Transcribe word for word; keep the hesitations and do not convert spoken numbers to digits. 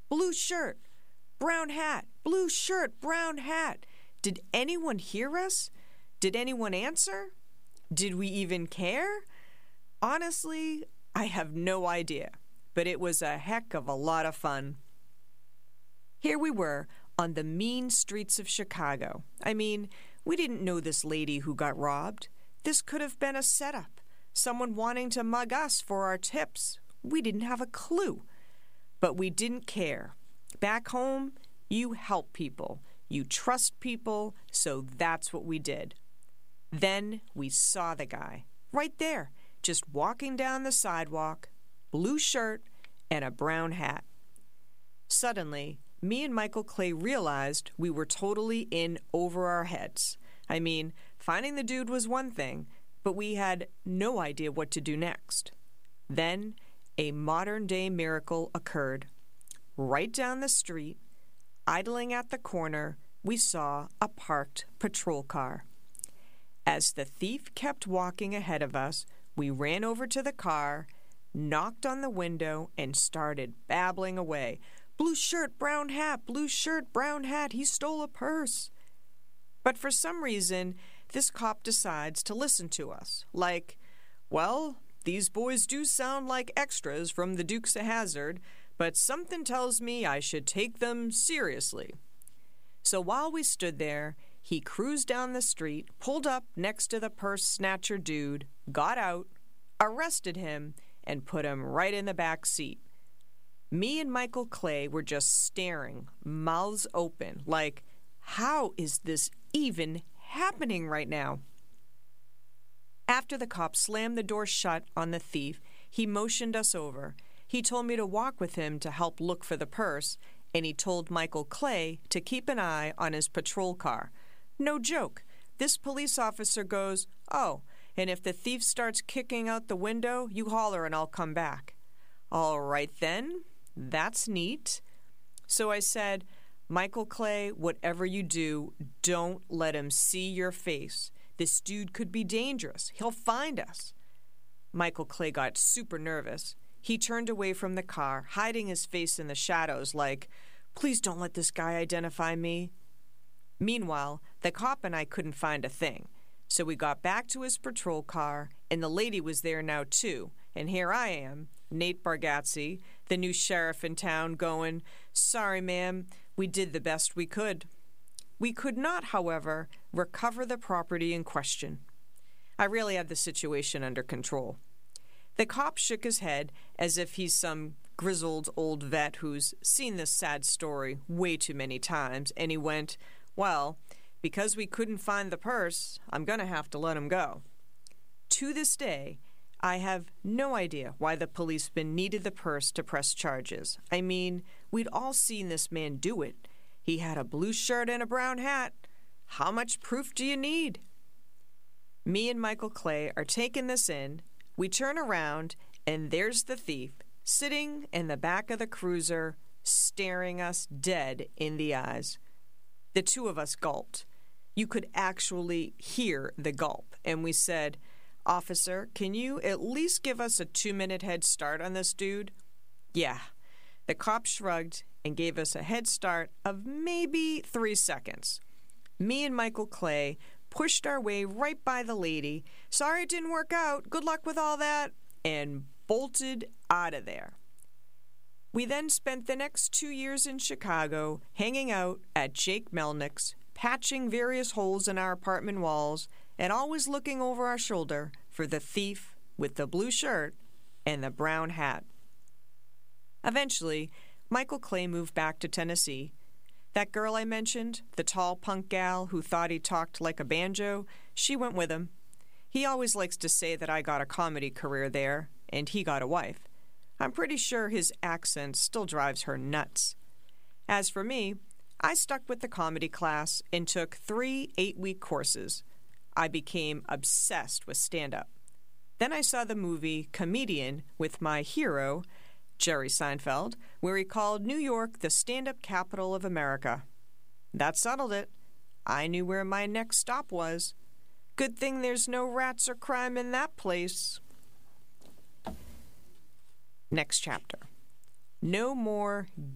blue shirt, brown hat, blue shirt, brown hat. Did anyone hear us? Did anyone answer? Did we even care? Honestly, I have no idea, but it was a heck of a lot of fun. Here we were on the mean streets of Chicago. I mean, we didn't know this lady who got robbed. This could have been a setup, someone wanting to mug us for our tips. We didn't have a clue. But we didn't care. Back home, you help people. You trust people, so that's what we did. Then we saw the guy, right there, just walking down the sidewalk, blue shirt and a brown hat. Suddenly, me and Michael Clay realized we were totally in over our heads. I mean, finding the dude was one thing, but we had no idea what to do next. Then, a modern-day miracle occurred. Right down the street, idling at the corner, we saw a parked patrol car. As the thief kept walking ahead of us, we ran over to the car, knocked on the window, and started babbling away. Blue shirt, brown hat, blue shirt, brown hat, he stole a purse. But for some reason, this cop decides to listen to us. Like, well, these boys do sound like extras from the Dukes of Hazzard, but something tells me I should take them seriously. So while we stood there, he cruised down the street, pulled up next to the purse snatcher dude, got out, arrested him, and put him right in the back seat. Me and Michael Clay were just staring, mouths open, like, how is this even happening right now? After the cop slammed the door shut on the thief, he motioned us over. He told me to walk with him to help look for the purse, and he told Michael Clay to keep an eye on his patrol car. No joke. This police officer goes, oh, and if the thief starts kicking out the window, you holler and I'll come back. All right then, that's neat. So I said, Michael Clay, whatever you do, don't let him see your face. This dude could be dangerous. He'll find us. Michael Clay got super nervous. He turned away from the car, hiding his face in the shadows like, please don't let this guy identify me. Meanwhile, the cop and I couldn't find a thing. So we got back to his patrol car, and the lady was there now too. And here I am, Nate Bargatze, the new sheriff in town, going, sorry, ma'am, we did the best we could. We could not, however, recover the property in question. I really had the situation under control. The cop shook his head as if he's some grizzled old vet who's seen this sad story way too many times, and he went, well, because we couldn't find the purse, I'm going to have to let him go. To this day, I have no idea why the policeman needed the purse to press charges. I mean, we'd all seen this man do it. He had a blue shirt and a brown hat. How much proof do you need? Me and Michael Clay are taking this in. We turn around, and there's the thief, sitting in the back of the cruiser, staring us dead in the eyes. The two of us gulped. You could actually hear the gulp, and we said, Officer, can you at least give us a two-minute head start on this dude? Yeah. The cop shrugged and gave us a head start of maybe three seconds. Me and Michael Clay pushed our way right by the lady, sorry it didn't work out, good luck with all that, and bolted out of there. We then spent the next two years in Chicago hanging out at Jake Melnick's, patching various holes in our apartment walls, and always looking over our shoulder for the thief with the blue shirt and the brown hat. Eventually, Michael Clay moved back to Tennessee. That girl I mentioned, the tall punk gal who thought he talked like a banjo, she went with him. He always likes to say that I got a comedy career there, and he got a wife. I'm pretty sure his accent still drives her nuts. As for me, I stuck with the comedy class and took three eight-week courses. I became obsessed with stand-up. Then I saw the movie Comedian with my hero, Jerry Seinfeld, where he called New York the stand-up capital of America. That settled it. I knew where my next stop was. Good thing there's no rats or crime in that place. Next chapter. No more